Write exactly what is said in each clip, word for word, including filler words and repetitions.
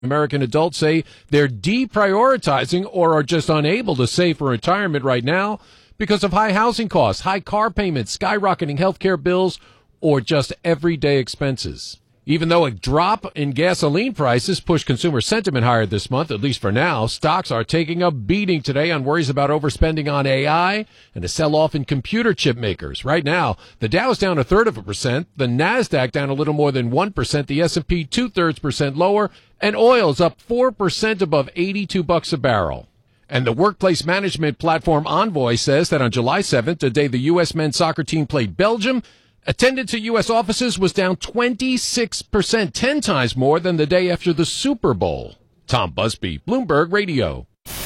American adults say they're deprioritizing or are just unable to save for retirement right now because of high housing costs, high car payments, skyrocketing healthcare bills, or just everyday expenses. Even though a drop in gasoline prices pushed consumer sentiment higher this month, at least for now, stocks are taking a beating today on worries about overspending on A I and a sell-off in computer chip makers. Right now, the Dow is down a third of a percent, the NASDAQ down a little more than one percent, the S and P two-thirds percent lower, and oil's up four percent above eighty-two bucks a barrel. And the workplace management platform Envoy says that on July seventh, the day the U S men's soccer team played Belgium, attendance at U S offices was down twenty-six percent, ten times more than the day after the Super Bowl. Tom Busby, Bloomberg Radio.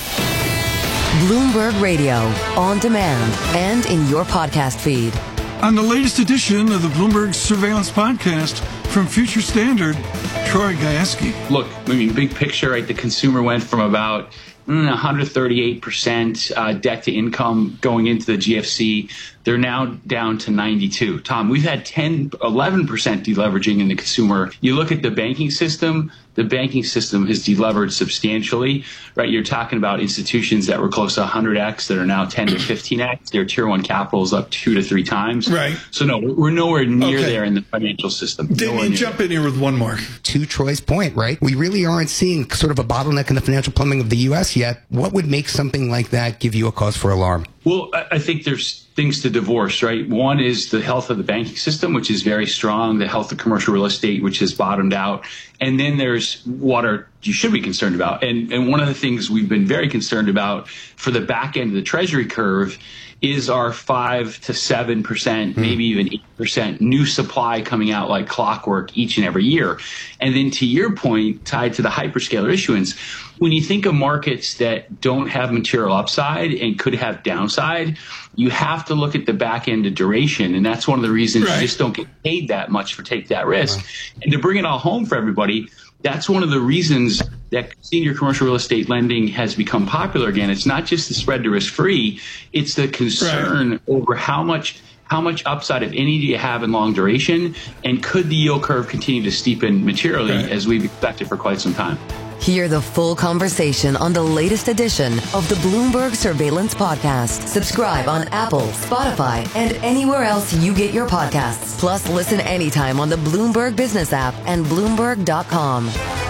Bloomberg Radio, on demand and in your podcast feed. On the latest edition of the Bloomberg Surveillance Podcast from Future Standard, Troy Gayeski. Look, I mean, big picture, right? The consumer went from about mm, one hundred thirty-eight percent uh, debt to income going into the G F C. They're now down to ninety-two. Tom, we've had ten, eleven percent deleveraging in the consumer. You look at the banking system, the banking system has delevered substantially, right? You're talking about institutions that were close to one hundred x that are now ten to fifteen x. Their tier one capital is up two to three times. Right. So no, we're nowhere near okay. there in the financial system. Damien, jump in here with one more. To Troy's point, right? We really aren't seeing sort of a bottleneck in the financial plumbing of the U S yet. What would make something like that give you a cause for alarm? Well, I think there's things to divorce, right? One is the health of the banking system, which is very strong, the health of commercial real estate, which has bottomed out. And then there's what are you should be concerned about. And, and one of the things we've been very concerned about for the back end of the Treasury curve is our five to seven percent, maybe even eight percent new supply coming out like clockwork each and every year. And then to your point, tied to the hyperscaler issuance, when you think of markets that don't have material upside and could have downside, you have to look at the back end of duration. And that's one of the reasons right. you just don't get paid that much for take that risk. Wow. And to bring it all home for everybody, that's one of the reasons that senior commercial real estate lending has become popular again. It's not just the spread to risk free. It's the concern right. over how much how much upside, if any, do you have in long duration? And could the yield curve continue to steepen materially right. as we've expected for quite some time? Hear the full conversation on the latest edition of the Bloomberg Surveillance Podcast. Subscribe on Apple, Spotify, and anywhere else you get your podcasts. Plus, listen anytime on the Bloomberg Business app and Bloomberg dot com.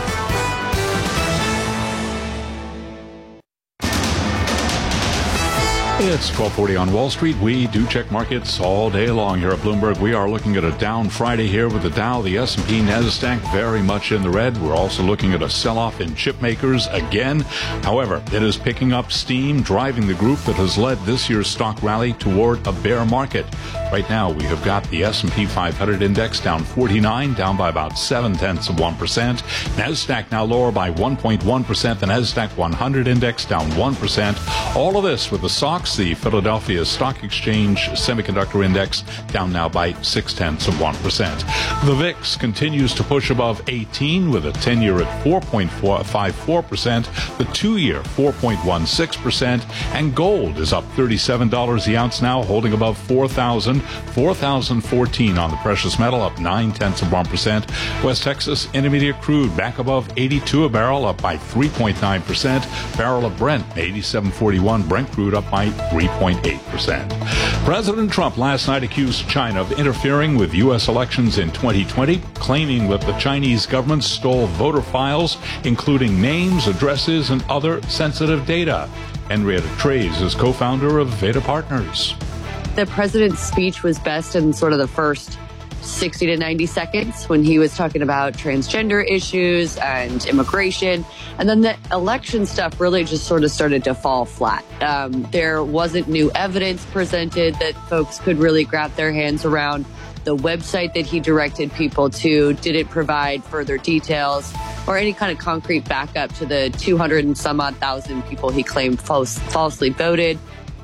It's twelve forty on Wall Street. We do check markets all day long here at Bloomberg. We are looking at a down Friday here with the Dow, the S and P, NASDAQ very much in the red. We're also looking at a sell-off in chip makers again. However, it is picking up steam, driving the group that has led this year's stock rally toward a bear market. Right now, we have got the S and P five hundred index down forty-nine, down by about seven tenths of one percent. NASDAQ now lower by one point one percent. The NASDAQ one hundred index down one percent. All of this with the S O X, the Philadelphia Stock Exchange Semiconductor Index, down now by six tenths of one percent. The V I X continues to push above eighteen with a ten-year at four point five four percent, the two-year four point one six percent, and gold is up thirty-seven dollars the ounce now, holding above four thousand, four thousand fourteen on the precious metal, up nine tenths of one percent. West Texas Intermediate crude back above eighty-two a barrel, up by three point nine percent. Barrel of Brent, eighty-seven forty-one. Brent crude up by three point eight percent. President Trump last night accused China of interfering with U S elections in twenty twenty, claiming that the Chinese government stole voter files, including names, addresses, and other sensitive data. Henrietta Treyz is co-founder of Veda Partners. The president's speech was best in sort of the first sixty to ninety seconds when he was talking about transgender issues and immigration. And then the election stuff really just sort of started to fall flat. Um, there wasn't new evidence presented that folks could really grab their hands around. The website that he directed people to didn't provide further details or any kind of concrete backup to the two hundred and some odd thousand people he claimed false, falsely voted.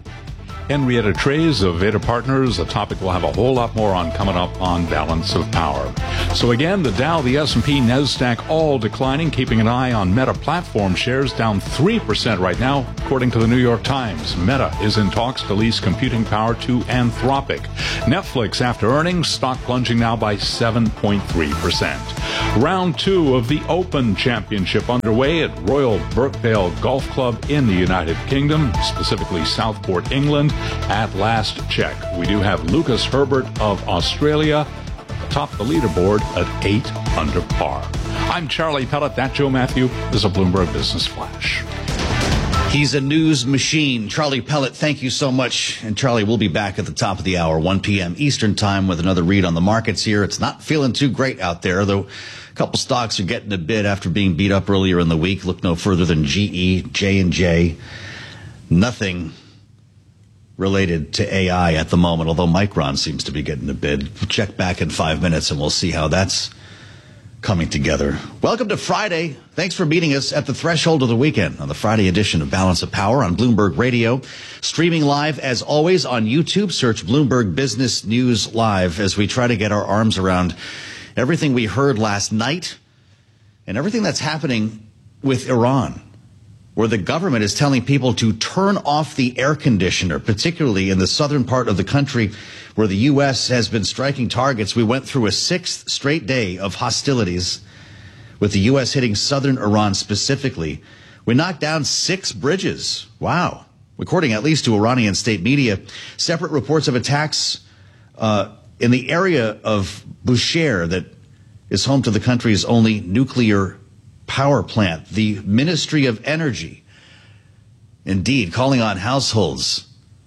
Henrietta Treyz of Veda Partners, a topic we'll have a whole lot more on coming up on Balance of Power. So again, the Dow, the S and P, NASDAQ all declining, keeping an eye on Meta Platform shares down three percent right now, according to the New York Times. Meta is in talks to lease computing power to Anthropic. Netflix, after earnings, stock plunging now by seven point three percent. Round two of the Open Championship underway at Royal Birkdale Golf Club in the United Kingdom, specifically Southport, England. At last check, we do have Lucas Herbert of Australia atop the leaderboard at eight under par. I'm Charlie Pellet. That's Joe Matthew. This is a Bloomberg Business Flash. He's a news machine. Charlie Pellet, thank you so much. And Charlie, we'll be back at the top of the hour, one p.m. Eastern time, with another read on the markets here. It's not feeling too great out there, though a couple stocks are getting a bid after being beat up earlier in the week. Look no further than G E, J and J. Nothing related to A I at the moment, although Micron seems to be getting a bid. We'll check back in five minutes and we'll see how that's coming together. Welcome to Friday. Thanks for meeting us at the threshold of the weekend on the Friday edition of Balance of Power on Bloomberg Radio. Streaming live, as always, on YouTube. Search Bloomberg Business News Live as we try to get our arms around everything we heard last night and everything that's happening with Iran, where the government is telling people to turn off the air conditioner, particularly in the southern part of the country where the U S has been striking targets. We went through a sixth straight day of hostilities with the U S hitting southern Iran specifically. We knocked down six bridges. Wow. According at least to Iranian state media, separate reports of attacks uh, in the area of Bushehr that is home to the country's only nuclear power plant. The Ministry of Energy, indeed, calling on households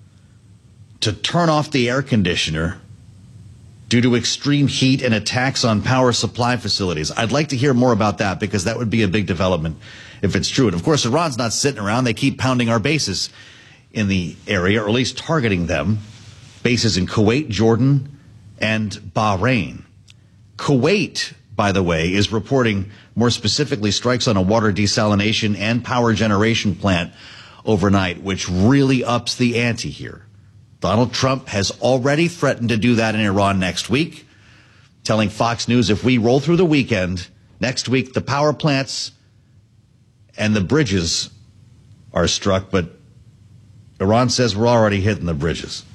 to turn off the air conditioner due to extreme heat and attacks on power supply facilities. I'd like to hear more about that, because that would be a big development if it's true. And of course, Iran's not sitting around. They keep pounding our bases in the area, or at least targeting them. Bases in Kuwait, Jordan, and Bahrain. Kuwait, by the way, is reporting more specifically strikes on a water desalination and power generation plant overnight, which really ups the ante here. Donald Trump has already threatened to do that in Iran next week, telling Fox News if we roll through the weekend, next week the power plants and the bridges are struck, but Iran says we're already hitting the bridges.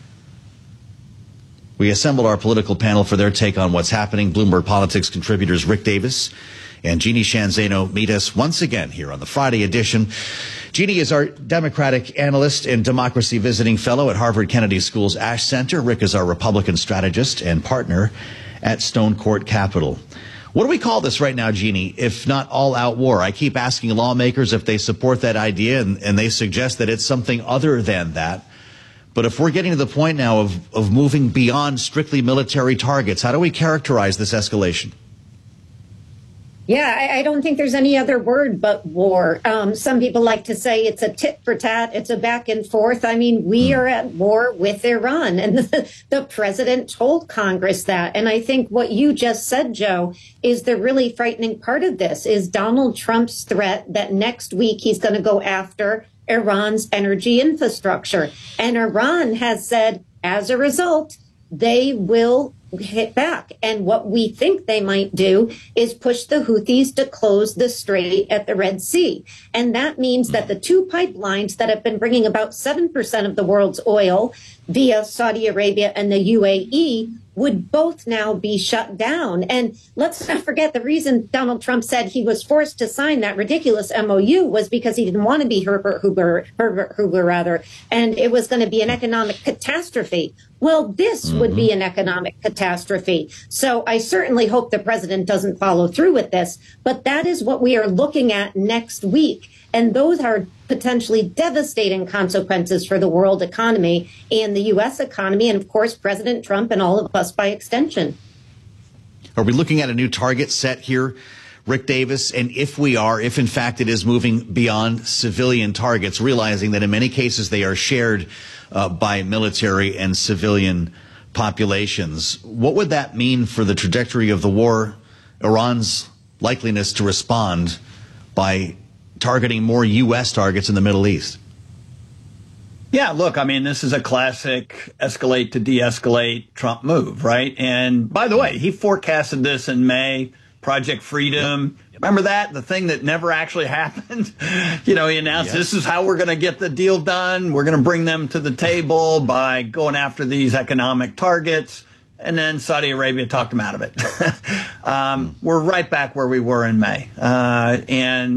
We assembled our political panel for their take on what's happening. Bloomberg Politics contributors Rick Davis and Jeannie Sheehan Zaino meet us once again here on the Friday edition. Jeannie is our Democratic analyst and democracy visiting fellow at Harvard Kennedy School's Ash Center. Rick is our Republican strategist and partner at Stone Court Capital. What do we call this right now, Jeannie, if not all-out war? I keep asking lawmakers if they support that idea, and, and they suggest that it's something other than that. But if we're getting to the point now of, of moving beyond strictly military targets, how do we characterize this escalation? Yeah, I, I don't think there's any other word but war. Um, some people like to say it's a tit for tat. It's a back and forth. I mean, we are at war with Iran, and the, the president told Congress that. And I think what you just said, Joe, is the really frightening part of this is Donald Trump's threat that next week he's going to go after Iran's energy infrastructure. And Iran has said, as a result, they will hit back. And what we think they might do is push the Houthis to close the strait at the Red Sea. And that means that the two pipelines that have been bringing about seven percent of the world's oil via Saudi Arabia and the U A E would both now be shut down. And let's not forget, the reason Donald Trump said he was forced to sign that ridiculous M O U was because he didn't want to be Herbert Hoover, Herbert Hoover rather, and it was going to be an economic catastrophe. Well, this mm-hmm. would be an economic catastrophe. So I certainly hope the president doesn't follow through with this, but that is what we are looking at next week. And those are potentially devastating consequences for the world economy and the U S economy, and of course, President Trump and all of us by extension. Are we looking at a new target set here, Rick Davis? And if we are, if in fact it is moving beyond civilian targets, realizing that in many cases they are shared uh, by military and civilian populations, what would that mean for the trajectory of the war, Iran's likeliness to respond by targeting more U S targets in the Middle East? Yeah, look, I mean, this is a classic escalate to de-escalate Trump move, right? And by the way, he forecasted this in May, Project Freedom. Yep. Remember that? The thing that never actually happened? You know, he announced yes. this is how we're going to get the deal done. We're going to bring them to the table by going after these economic targets. and then Saudi Arabia talked them out of it. um, we're right back where we were in May. Uh, and